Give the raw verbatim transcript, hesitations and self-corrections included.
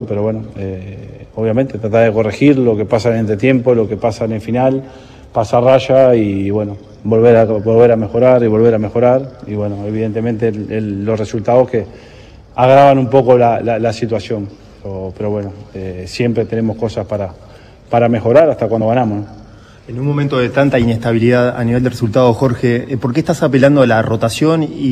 pero bueno, eh, obviamente tratar de corregir lo que pasa en el entretiempo, lo que pasa en el final, pasar raya y bueno, volver a, volver a mejorar y volver a mejorar y bueno, evidentemente el, el, los resultados que agravan un poco la, la, la situación, pero, pero bueno, eh, siempre tenemos cosas para, para mejorar hasta cuando ganamos, ¿no? En un momento de tanta inestabilidad a nivel de resultados, Jorge, ¿por qué estás apelando a la rotación y